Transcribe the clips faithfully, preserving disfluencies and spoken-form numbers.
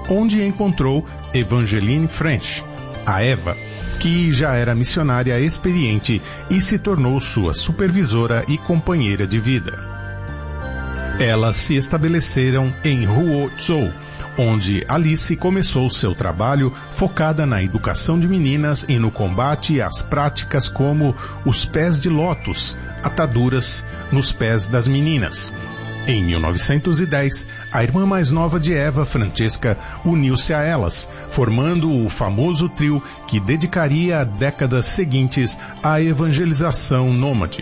onde encontrou Evangeline French, a Eva, que já era missionária experiente e se tornou sua supervisora e companheira de vida. Elas se estabeleceram em Huozhou, onde Alice começou seu trabalho focada na educação de meninas e no combate às práticas como os pés de lótus, ataduras nos pés das meninas. Em mil novecentos e dez, a irmã mais nova de Eva, Francesca, uniu-se a elas, formando o famoso trio que dedicaria décadas seguintes à evangelização nômade.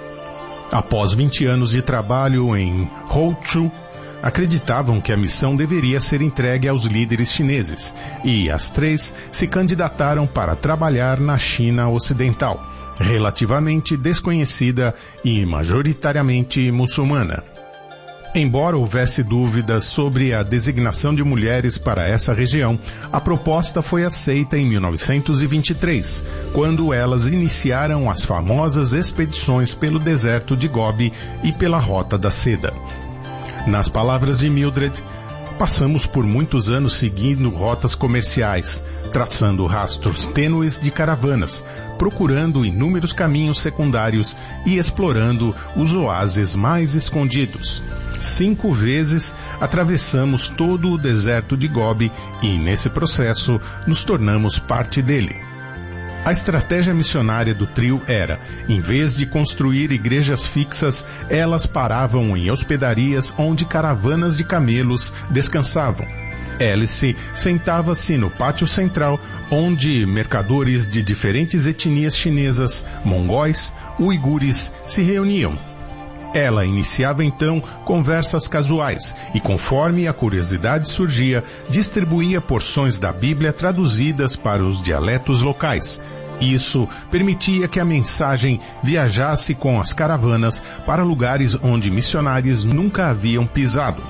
Após vinte anos de trabalho em Huozhou, acreditavam que a missão deveria ser entregue aos líderes chineses, e as três se candidataram para trabalhar na China Ocidental, relativamente desconhecida e majoritariamente muçulmana. Embora houvesse dúvidas sobre a designação de mulheres para essa região, a proposta foi aceita em mil novecentos e vinte e três, quando elas iniciaram as famosas expedições pelo deserto de Gobi e pela Rota da Seda. Nas palavras de Mildred, passamos por muitos anos seguindo rotas comerciais, traçando rastros tênues de caravanas, procurando inúmeros caminhos secundários e explorando os oásis mais escondidos. Cinco vezes atravessamos todo o deserto de Gobi e, nesse processo, nos tornamos parte dele. A estratégia missionária do trio era, em vez de construir igrejas fixas, elas paravam em hospedarias onde caravanas de camelos descansavam. Alice sentava-se no pátio central, onde mercadores de diferentes etnias chinesas, mongóis, uigures, se reuniam. Ela iniciava então conversas casuais e, conforme a curiosidade surgia, distribuía porções da Bíblia traduzidas para os dialetos locais. Isso permitia que a mensagem viajasse com as caravanas para lugares onde missionários nunca haviam pisado.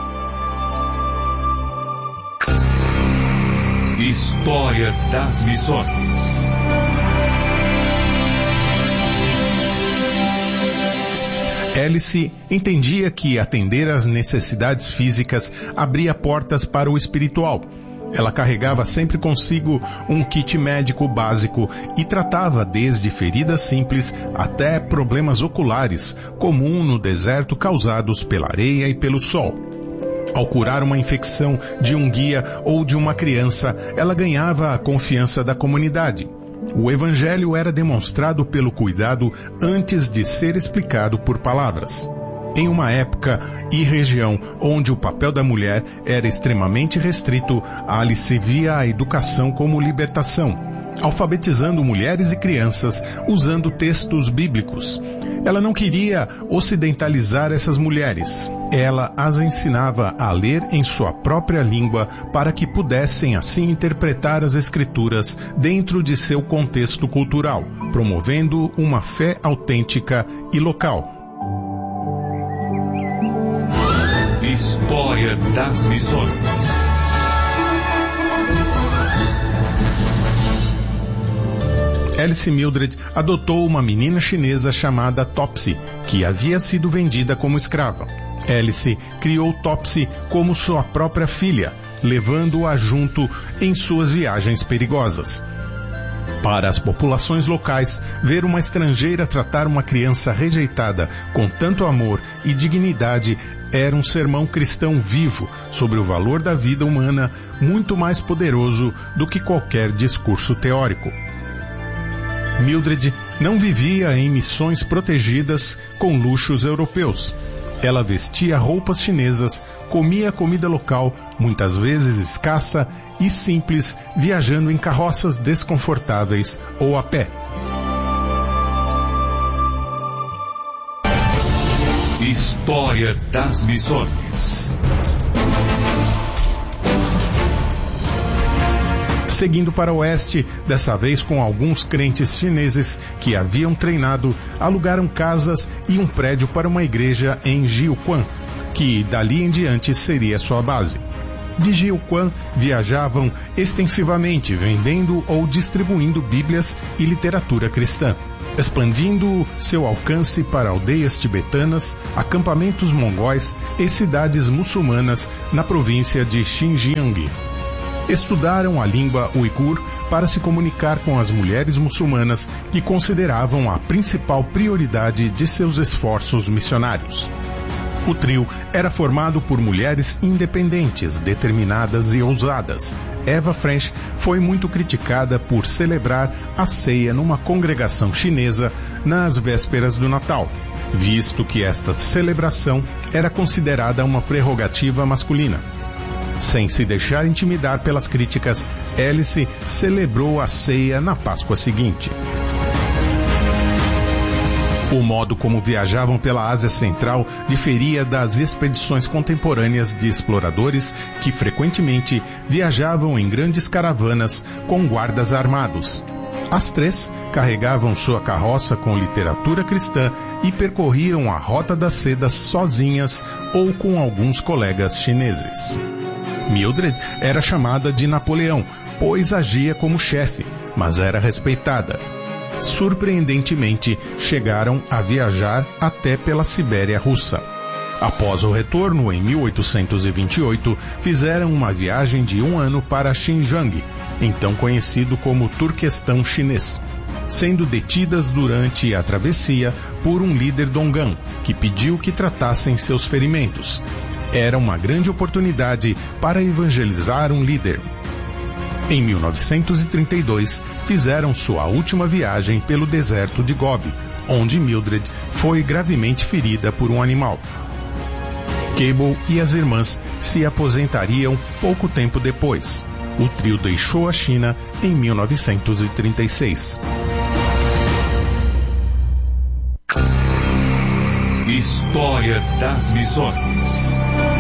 História das Missões. Alice entendia que atender às necessidades físicas abria portas para o espiritual. Ela carregava sempre consigo um kit médico básico e tratava desde feridas simples até problemas oculares, comum no deserto causados pela areia e pelo sol. Ao curar uma infecção de um guia ou de uma criança, ela ganhava a confiança da comunidade. O Evangelho era demonstrado pelo cuidado antes de ser explicado por palavras. Em uma época e região onde o papel da mulher era extremamente restrito, Alice via a educação como libertação, alfabetizando mulheres e crianças usando textos bíblicos. Ela não queria ocidentalizar essas mulheres. Ela as ensinava a ler em sua própria língua para que pudessem assim interpretar as escrituras dentro de seu contexto cultural, promovendo uma fé autêntica e local. História das Missões. Alice Mildred adotou uma menina chinesa chamada Topsy, que havia sido vendida como escrava. Alice criou Topsy como sua própria filha, levando-a junto em suas viagens perigosas. Para as populações locais, ver uma estrangeira tratar uma criança rejeitada com tanto amor e dignidade era um sermão cristão vivo sobre o valor da vida humana, muito mais poderoso do que qualquer discurso teórico. Mildred não vivia em missões protegidas com luxos europeus. Ela vestia roupas chinesas, comia comida local, muitas vezes escassa e simples, viajando em carroças desconfortáveis ou a pé. História das Missões. Seguindo para o oeste, dessa vez com alguns crentes chineses que haviam treinado, alugaram casas e um prédio para uma igreja em Jiuquan, que dali em diante seria sua base. De Jiuquan viajavam extensivamente, vendendo ou distribuindo bíblias e literatura cristã, expandindo seu alcance para aldeias tibetanas, acampamentos mongóis e cidades muçulmanas na província de Xinjiang. Estudaram a língua uigur para se comunicar com as mulheres muçulmanas que consideravam a principal prioridade de seus esforços missionários. O trio era formado por mulheres independentes, determinadas e ousadas. Eva French foi muito criticada por celebrar a ceia numa congregação chinesa nas vésperas do Natal, visto que esta celebração era considerada uma prerrogativa masculina. Sem se deixar intimidar pelas críticas, Alice celebrou a ceia na Páscoa seguinte. O modo como viajavam pela Ásia Central diferia das expedições contemporâneas de exploradores que frequentemente viajavam em grandes caravanas com guardas armados. As três carregavam sua carroça com literatura cristã e percorriam a Rota das Sedas sozinhas ou com alguns colegas chineses. Mildred era chamada de Napoleão, pois agia como chefe, mas era respeitada. Surpreendentemente, chegaram a viajar até pela Sibéria russa. Após o retorno, em mil oitocentos e vinte e oito, fizeram uma viagem de um ano para Xinjiang, então conhecido como Turquestão chinês, sendo detidas durante a travessia por um líder Dongan, que pediu que tratassem seus ferimentos. Era uma grande oportunidade para evangelizar um líder. Em mil novecentos e trinta e dois, fizeram sua última viagem pelo deserto de Gobi, onde Mildred foi gravemente ferida por um animal. Cable e as irmãs se aposentariam pouco tempo depois. O trio deixou a China em mil novecentos e trinta e seis. História das Missões.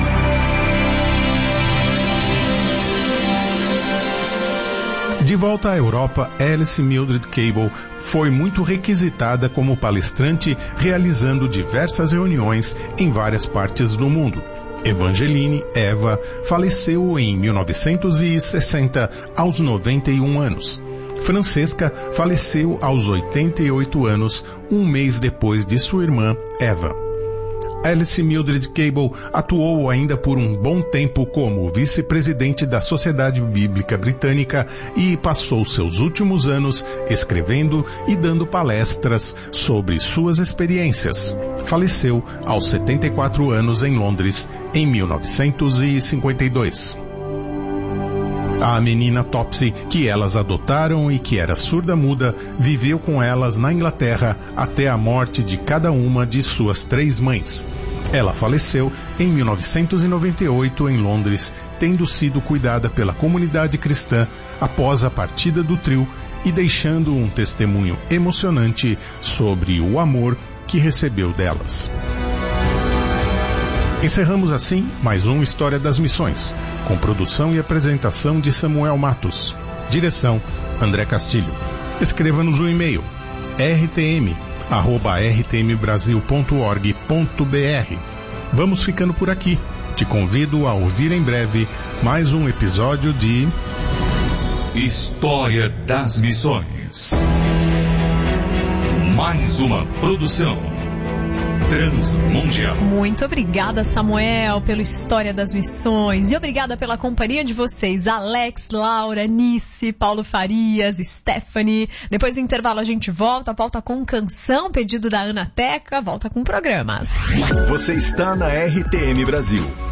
De volta à Europa, Alice Mildred Cable foi muito requisitada como palestrante, realizando diversas reuniões em várias partes do mundo. Evangeline, Eva, faleceu em mil novecentos e sessenta aos noventa e um anos. Francesca faleceu aos oitenta e oito anos, um mês depois de sua irmã, Eva. Alice Mildred Cable atuou ainda por um bom tempo como vice-presidente da Sociedade Bíblica Britânica e passou seus últimos anos escrevendo e dando palestras sobre suas experiências. Faleceu aos setenta e quatro anos em Londres, em mil novecentos e cinquenta e dois. A menina Topsy, que elas adotaram e que era surda-muda, viveu com elas na Inglaterra até a morte de cada uma de suas três mães. Ela faleceu em mil novecentos e noventa e oito em Londres, tendo sido cuidada pela comunidade cristã após a partida do trio e deixando um testemunho emocionante sobre o amor que recebeu delas. Encerramos assim mais um História das Missões, com produção e apresentação de Samuel Matos. Direção, André Castilho. Escreva-nos um e-mail, r t m arroba r t m brasil ponto org ponto b r. Vamos ficando por aqui. Te convido a ouvir em breve mais um episódio de História das Missões. Mais uma produção Transmundial. Muito obrigada, Samuel, pela História das Missões. E obrigada pela companhia de vocês, Alex, Laura, Nice, Paulo Farias, Stephanie. Depois do intervalo a gente volta, volta com canção, pedido da Ana Teca, volta com programas. Você está na R T M Brasil.